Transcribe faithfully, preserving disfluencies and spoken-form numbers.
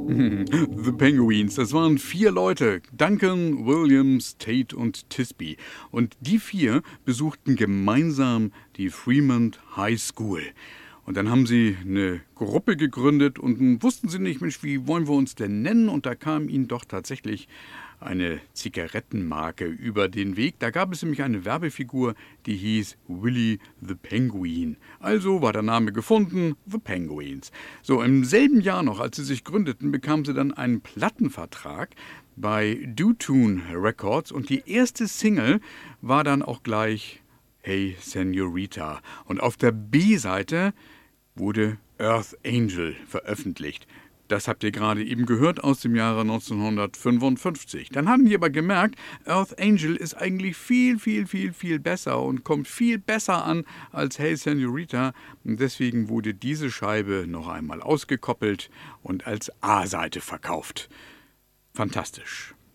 The Penguins, das waren vier Leute, Duncan, Williams, Tate und Tisby. Und die vier besuchten gemeinsam die Fremont High School. Und dann haben sie eine Gruppe gegründet und dann wussten sie nicht, Mensch, wie wollen wir uns denn nennen? Und da kam ihnen doch tatsächlich eine Zigarettenmarke über den Weg. Da gab es nämlich eine Werbefigur, die hieß Willy the Penguin. Also war der Name gefunden, The Penguins. So, im selben Jahr noch, als sie sich gründeten, bekamen sie dann einen Plattenvertrag bei Do-Tune Records und die erste Single war dann auch gleich Hey Senorita. Und auf der B-Seite wurde Earth Angel veröffentlicht. Das habt ihr gerade eben gehört aus dem Jahre neunzehnhundertfünfundfünfzig. Dann haben die aber gemerkt, Earth Angel ist eigentlich viel, viel, viel, viel besser und kommt viel besser an als Hey Senorita. Und deswegen wurde diese Scheibe noch einmal ausgekoppelt und als A-Seite verkauft. Fantastisch.